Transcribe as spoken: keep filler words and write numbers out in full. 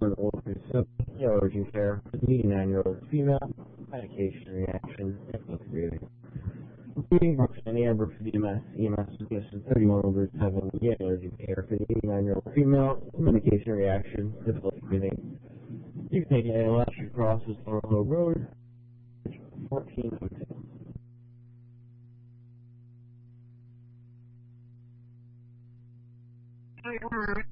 an orphan seven, urgent care for the eighty-nine-year-old female, medication reaction, difficulty breathing. Including Roxanne Amber for the E M S, E M S suggested thirty-one over seven, yet urgent care for the eighty-nine-year-old female, medication reaction, difficulty breathing. You can take an electric crosses Laurel Hill Road, fourteen oh two. Hey,